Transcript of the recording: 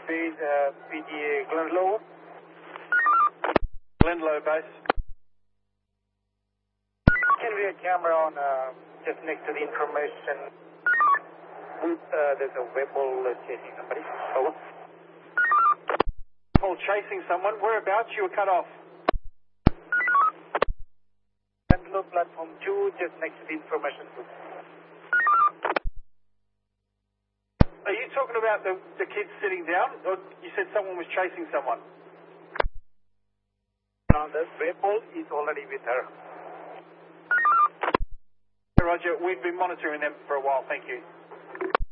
Base, PGA Glenlow. Glenlow base. Can we have a camera on just next to the information booth? There's a Webull chasing somebody. Over. Webull chasing someone. Whereabouts? You were cut off. Glenlow platform 2, just next to the information booth. Are you talking about the kids sitting down, or you said someone was chasing someone? No, the Webull is already with her. Roger, we've been monitoring them for a while, thank you.